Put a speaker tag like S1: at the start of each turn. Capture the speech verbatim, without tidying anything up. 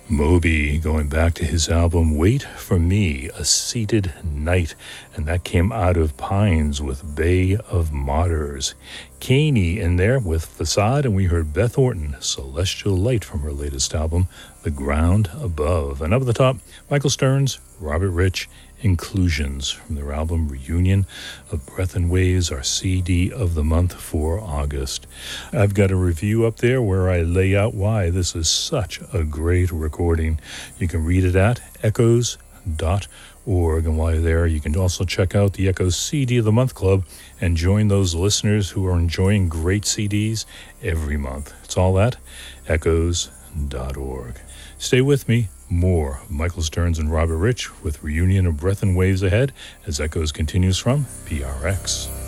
S1: Moby going back to his album Wait for Me, A Seated Night, and that came out of Pines with Bay of Martyrs. Caney in there with Facade, and we heard Beth Orton, Celestial Light, from her latest album, The Ground Above. And up at the top, Michael Stearns, Robert Rich, Inclusions, from their album Reunion of Breath and Waves, our C D of the month for August. I've got a review up there where I lay out why this is such a great recording. You can read it at echoes dot org, and while you're there, you can also check out the Echoes C D of the Month Club and join those listeners who are enjoying great C Ds every month. It's all at echoes dot org. Stay with me. More of Michael Stearns and Robert Rich with Reunion of Breath and Waves ahead as Echoes continues from P R X.